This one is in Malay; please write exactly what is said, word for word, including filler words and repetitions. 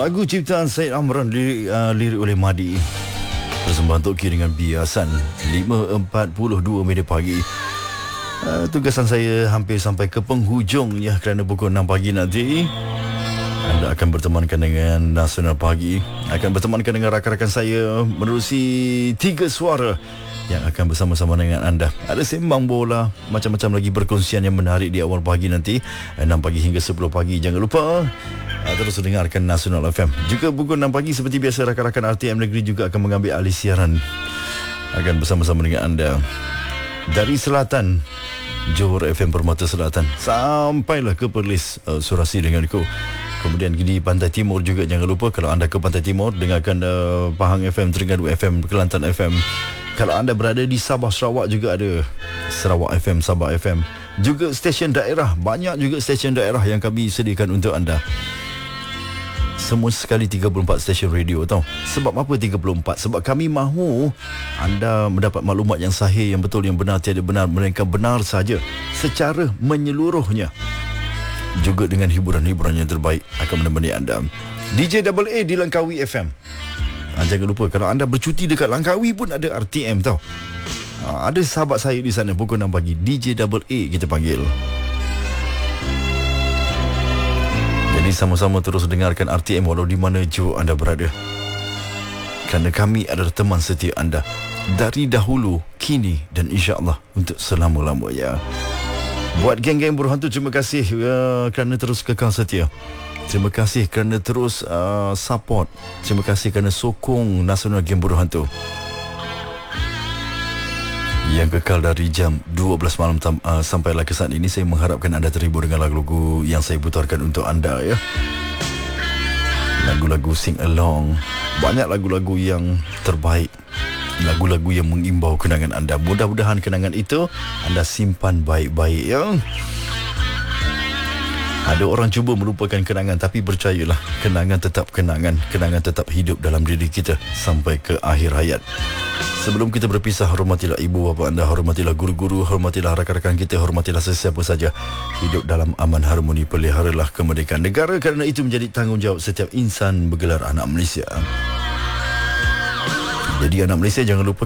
Lagu ciptaan Syed Amran, lirik, uh, lirik oleh Madi. Persembahan Toki dengan Biasan. lima empat puluh dua minit pagi. uh, Tugasan saya hampir sampai ke penghujung ya, kerana pukul enam pagi nanti anda akan bertemankan dengan Nasional Pagi. Akan bertemankan dengan rakan-rakan saya menerusi tiga suara yang akan bersama-sama dengan anda. Ada sembang bola, macam-macam lagi perkongsian yang menarik di awal pagi nanti, enam pagi hingga sepuluh pagi. Jangan lupa uh, terus dengarkan Nasional F M. Juga pukul enam pagi seperti biasa, rakan-rakan R T M Negeri juga akan mengambil alih siaran. Akan bersama-sama dengan anda dari selatan, Johor F M Permata Selatan, sampailah ke Perlis, uh, Surasi denganku. Kemudian di Pantai Timur juga jangan lupa, kalau anda ke Pantai Timur, dengarkan uh, Pahang F M, Terengganu F M, Kelantan F M. Kalau anda berada di Sabah, Sarawak juga ada Sarawak F M, Sabah F M. Juga stesen daerah, banyak juga stesen daerah yang kami sediakan untuk anda. Semua sekali tiga puluh empat stesen radio tau. Sebab apa tiga puluh empat? Sebab kami mahu anda mendapat maklumat yang sahih, yang betul, yang benar, tiada benar, melainkan benar saja secara menyeluruhnya. Juga dengan hiburan-hiburan yang terbaik akan menemani anda. D J A A di Langkawi F M. Ha, jangan lupa, kalau anda bercuti dekat Langkawi pun ada R T M tau. Ha, ada sahabat saya di sana pukul enam pagi, D J A A kita panggil. Jadi sama-sama terus dengarkan R T M walau di mana jua anda berada, kerana kami adalah teman setia anda dari dahulu, kini dan insya-Allah untuk selama-lamanya. Buat geng-geng buruh hantu, terima kasih uh, kerana terus kekal setia. Terima kasih kerana terus uh, support. Terima kasih kerana sokong Nasional Geng Buruh Hantu yang kekal dari jam dua belas malam tam, uh, sampailah ke saat ini. Saya mengharapkan anda terhibur dengan lagu-lagu yang saya putarkan untuk anda ya. Lagu-lagu sing along, banyak lagu-lagu yang terbaik, lagu-lagu yang mengimbau kenangan anda. Mudah-mudahan kenangan itu anda simpan baik-baik ya. Ada orang cuba melupakan kenangan, tapi percayalah, kenangan tetap kenangan. Kenangan tetap hidup dalam diri kita sampai ke akhir hayat. Sebelum kita berpisah, hormatilah ibu bapa anda, hormatilah guru-guru, hormatilah rakan-rakan kita, hormatilah sesiapa saja. Hidup dalam aman harmoni, peliharalah kemerdekaan negara, kerana itu menjadi tanggungjawab setiap insan bergelar anak Malaysia. Jadi anak Malaysia, jangan lupa